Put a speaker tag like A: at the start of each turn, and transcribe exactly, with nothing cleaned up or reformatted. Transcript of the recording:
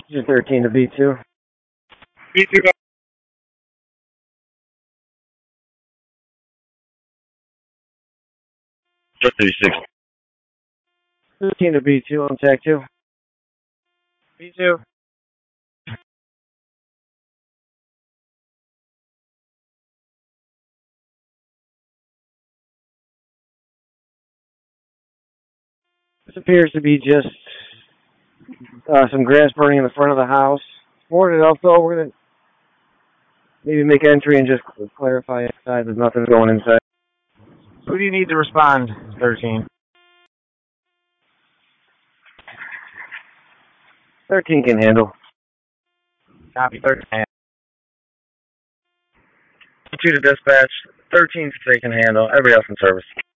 A: thirteen to B two.
B: B two.
C: thirty-six.
A: thirteen to B two on tag two.
B: B two.
A: This appears to be just uh, some grass burning in the front of the house. Boarded up though, we're gonna maybe make entry and just clarify inside. There's nothing going inside.
B: Who do you need to respond, thirteen?
A: thirteen can handle.
B: Copy, thirteen.
C: two to dispatch. thirteen can handle. Everybody else in service.